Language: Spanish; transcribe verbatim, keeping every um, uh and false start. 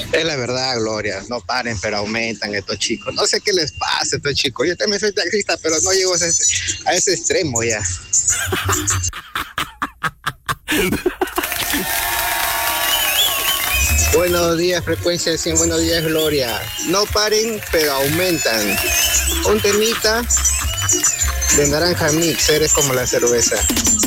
Es la verdad, Gloria, no paren, pero aumentan estos chicos. No sé qué les pasa a estos chicos. Yo también soy taxista, pero no llego a ese, a ese extremo ya. Buenos días, frecuencia cien, buenos días, Gloria. No paren, pero aumentan. Un temita de naranja mix, eres como la cerveza.